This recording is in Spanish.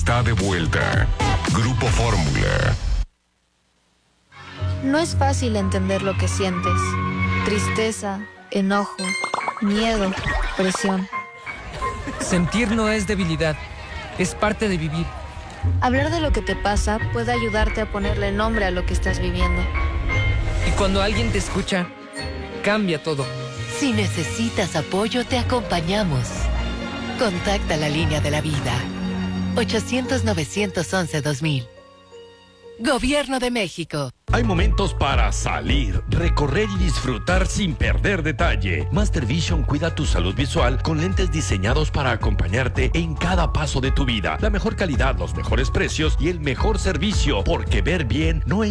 Está de vuelta. Grupo Fórmula. No es fácil entender lo que sientes. Tristeza, enojo, miedo, presión. Sentir no es debilidad, es parte de vivir. Hablar de lo que te pasa puede ayudarte a ponerle nombre a lo que estás viviendo. Y cuando alguien te escucha, cambia todo. Si necesitas apoyo, te acompañamos. Contacta la línea de la vida. 800-911-2000. Gobierno de México. Hay momentos para salir, recorrer y disfrutar sin perder detalle. Master Vision cuida tu salud visual con lentes diseñados para acompañarte en cada paso de tu vida. La mejor calidad, los mejores precios y el mejor servicio, porque ver bien no es